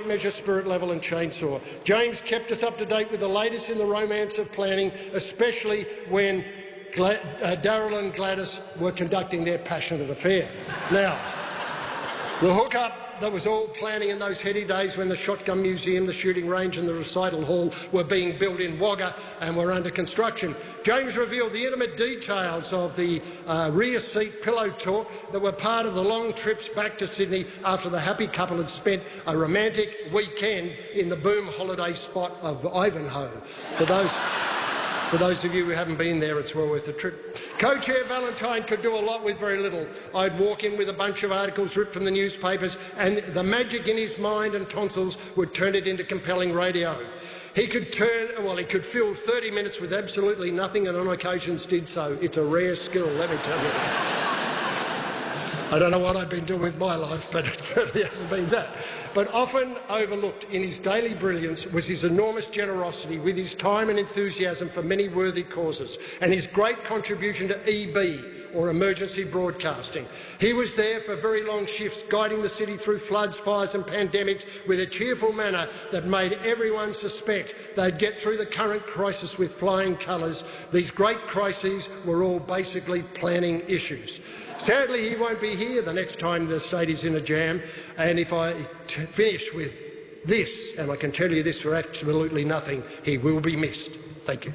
measure, spirit level and chainsaw. James kept us up to date with the latest in the romance of planning, especially when Daryl and Gladys were conducting their passionate affair. Now, the hookup that was all planning in those heady days when the Shotgun Museum, the shooting range and the recital hall were being built in Wagga and were under construction. James revealed the intimate details of the rear seat pillow talk that were part of the long trips back to Sydney after the happy couple had spent a romantic weekend in the boom holiday spot of Ivanhoe. For those of you who haven't been there, it's well worth the trip. Co-Chair Valentine could do a lot with very little. I'd walk in with a bunch of articles ripped from the newspapers, and the magic in his mind and tonsils would turn it into compelling radio. He could fill 30 minutes with absolutely nothing, and on occasions did so. It's a rare skill, let me tell you. I don't know what I've been doing with my life, but it certainly hasn't been that. But often overlooked in his daily brilliance was his enormous generosity with his time and enthusiasm for many worthy causes, and his great contribution to EB, or emergency broadcasting. He was there for very long shifts, guiding the city through floods, fires and pandemics with a cheerful manner that made everyone suspect they'd get through the current crisis with flying colours. These great crises were all basically planning issues. Sadly, he won't be here the next time the state is in a jam, and if I finish with this, and I can tell you this for absolutely nothing, he will be missed. Thank you.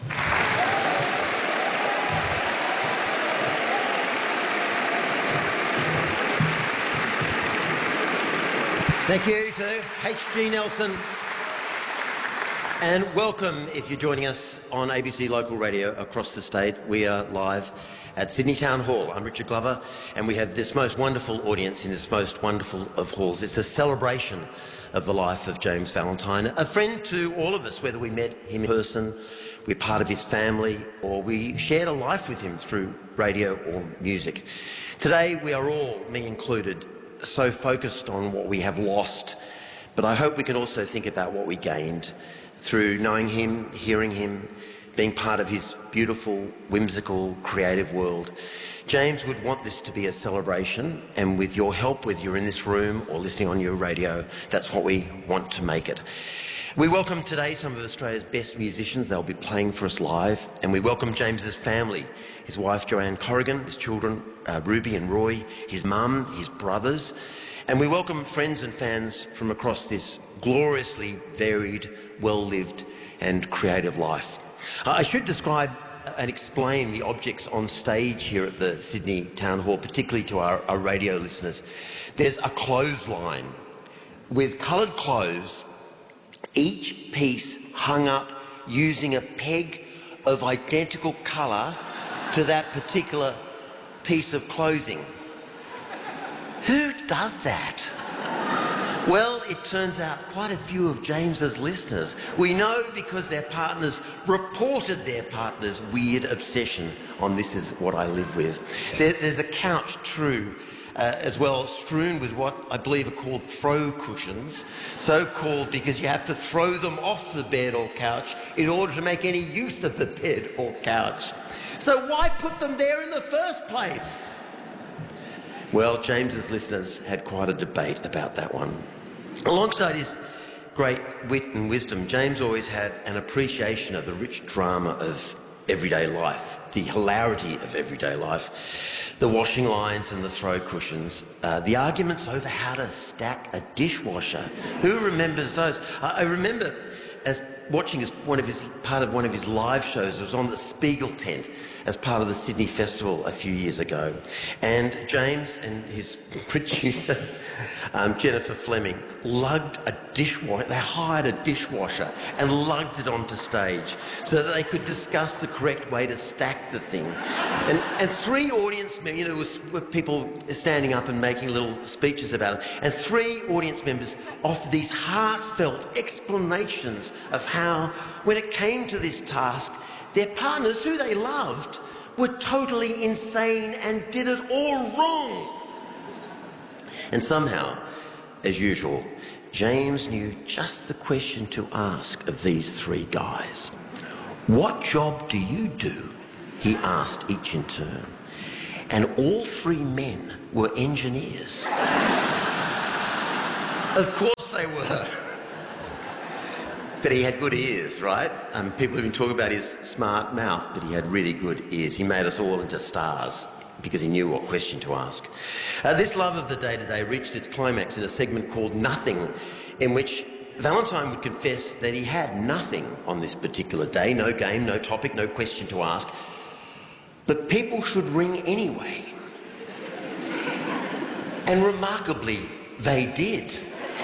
Thank you to H.G. Nelson. And welcome if you're joining us on ABC Local Radio across the state. We are live at Sydney Town Hall. I'm Richard Glover, and we have this most wonderful audience in this most wonderful of halls. It's a celebration of the life of James Valentine, a friend to all of us, whether we met him in person, we're part of his family, or we shared a life with him through radio or music. Today we are all, me included, so focused on what we have lost, but I hope we can also think about what we gained through knowing him, hearing him, being part of his beautiful, whimsical, creative world. James would want this to be a celebration, and with your help, whether you're in this room or listening on your radio, that's what we want to make it. We welcome today some of Australia's best musicians. They'll be playing for us live, and we welcome James's family, his wife Joanne Corrigan, his children Ruby and Roy, his mum, his brothers, and we welcome friends and fans from across this gloriously varied, well-lived and creative life. I should describe and explain the objects on stage here at the Sydney Town Hall, particularly to our radio listeners. There's a clothesline with coloured clothes, each piece hung up using a peg of identical colour to that particular piece of clothing. Who does that? Well, it turns out quite a few of James's listeners. We know because their partners reported their partner's weird obsession on This Is What I Live With. There's a couch, true, as well, strewn with what I believe are called throw cushions, so called because you have to throw them off the bed or couch in order to make any use of the bed or couch. So why put them there in the first place? Well, James's listeners had quite a debate about that one. Alongside his great wit and wisdom, James always had an appreciation of the rich drama of everyday life, the hilarity of everyday life, the washing lines and the throw cushions, the arguments over how to stack a dishwasher. Who remembers those? I remember as watching as part of one of his live shows. It was on the Spiegel tent as part of the Sydney Festival a few years ago. And James and his producer, Jennifer Fleming, lugged a dishwasher. They hired a dishwasher and lugged it onto stage so that they could discuss the correct way to stack the thing. And three audience members, there were people standing up and making little speeches about it, and three audience members offered these heartfelt explanations of how, when it came to this task, their partners, who they loved, were totally insane and did it all wrong. And somehow, as usual, James knew just the question to ask of these three guys. "What job do you do?" he asked each in turn. And all three men were engineers. Of course they were. But he had good ears, right? People have been talking about his smart mouth, but he had really good ears. He made us all into stars because he knew what question to ask. This love of the day-to-day reached its climax in a segment called Nothing, in which Valentine would confess that he had nothing on this particular day, no game, no topic, no question to ask, but people should ring anyway. And remarkably, they did.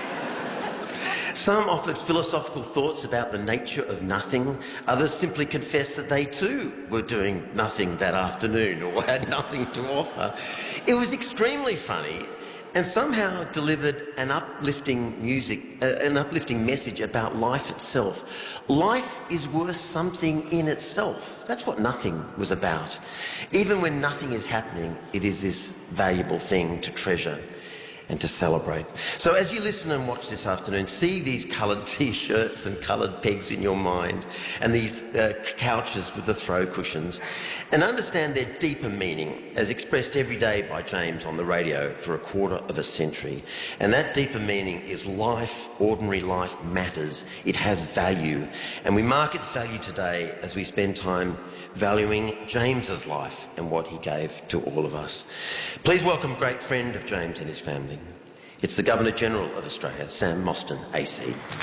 Some offered philosophical thoughts about the nature of nothing. Others simply confessed that they too were doing nothing that afternoon or had nothing to offer. It was extremely funny and somehow delivered an uplifting message about life itself. Life is worth something in itself. That's what nothing was about. Even when nothing is happening, it is this valuable thing to treasure and to celebrate. So as you listen and watch this afternoon, see these coloured T-shirts and coloured pegs in your mind and these couches with the throw cushions, and understand their deeper meaning as expressed every day by James on the radio for a quarter of a century. And that deeper meaning is life, ordinary life matters. It has value. And we mark its value today as we spend time valuing James's life and what he gave to all of us. Please welcome a great friend of James and his family. It's the Governor-General of Australia, Sam Mostyn, AC.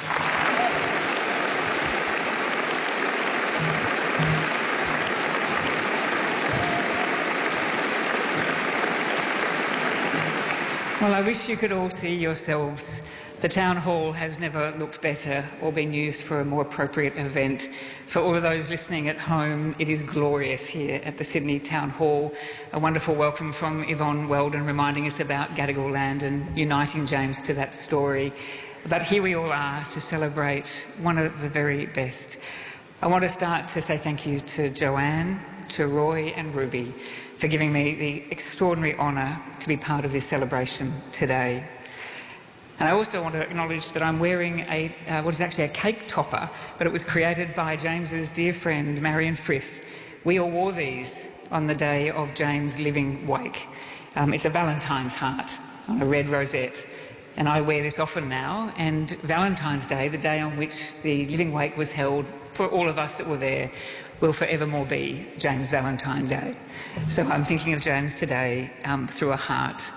Well, I wish you could all see yourselves. The Town Hall has never looked better or been used for a more appropriate event. For all of those listening at home, it is glorious here at the Sydney Town Hall. A wonderful welcome from Yvonne Weldon reminding us about Gadigal land and uniting James to that story. But here we all are to celebrate one of the very best. I want to start to say thank you to Joanne, to Roy and Ruby for giving me the extraordinary honour to be part of this celebration today. And I also want to acknowledge that I'm wearing what is actually a cake topper, but it was created by James's dear friend, Marion Frith. We all wore these on the day of James' living wake. It's a Valentine's heart on a red rosette, and I wear this often now. And Valentine's Day, the day on which the living wake was held for all of us that were there, will forevermore be James Valentine Day. So I'm thinking of James today through a heart.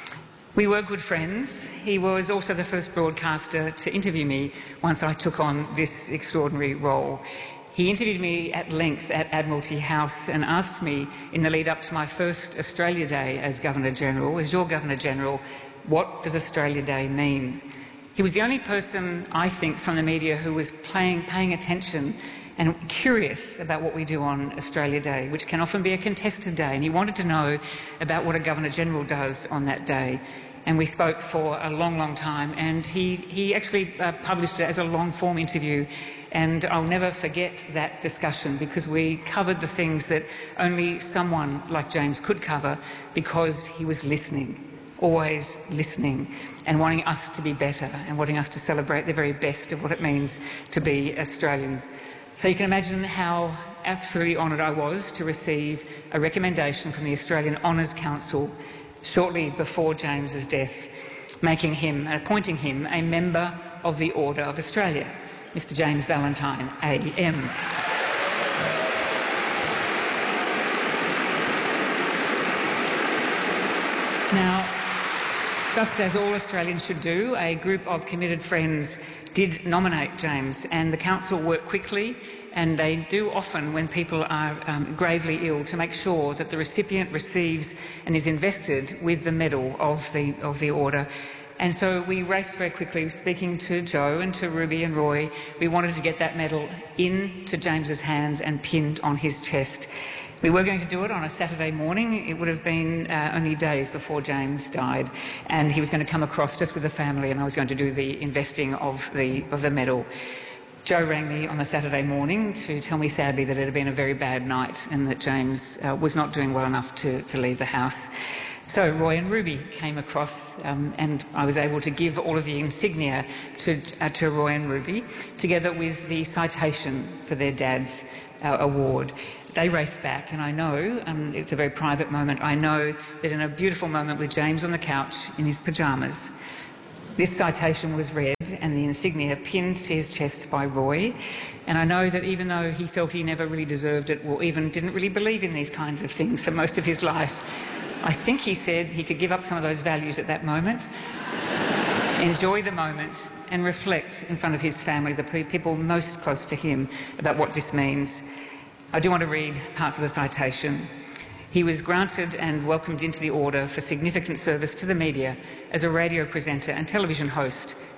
We were good friends. He was also the first broadcaster to interview me once I took on this extraordinary role. He interviewed me at length at Admiralty House and asked me in the lead up to my first Australia Day as Governor-General, as your Governor-General, what does Australia Day mean? He was the only person, I think, from the media who was paying attention and curious about what we do on Australia Day, which can often be a contested day. And he wanted to know about what a Governor-General does on that day. And we spoke for a long, long time. And he actually published it as a long-form interview. And I'll never forget that discussion because we covered the things that only someone like James could cover because he was listening, always listening, and wanting us to be better and wanting us to celebrate the very best of what it means to be Australians. So you can imagine how absolutely honoured I was to receive a recommendation from the Australian Honours Council shortly before James's death, making him and appointing him a member of the Order of Australia, Mr. James Valentine, AM. Now, just as all Australians should do, a group of committed friends did nominate James, and the council worked quickly, and they do often when people are gravely ill, to make sure that the recipient receives and is invested with the medal of the order. And so we raced very quickly, speaking to Joe and to Ruby and Roy. We wanted to get that medal into James's hands and pinned on his chest. We were going to do it on a Saturday morning. It would have been only days before James died, and he was going to come across just with the family, and I was going to do the investing of the medal. Joe rang me on the Saturday morning to tell me sadly that it had been a very bad night and that James was not doing well enough to leave the house. So Roy and Ruby came across and I was able to give all of the insignia to Roy and Ruby, together with the citation for their dad's award. They raced back, and I know, it's a very private moment, I know that in a beautiful moment with James on the couch in his pyjamas, This citation was read and the insignia pinned to his chest by Roy, and I know that even though he felt he never really deserved it or even didn't really believe in these kinds of things for most of his life, I think he said he could give up some of those values at that moment, enjoy the moment and reflect in front of his family, the people most close to him, about what this means. I do want to read parts of the citation. He was granted and welcomed into the Order for significant service to the media as a radio presenter and television host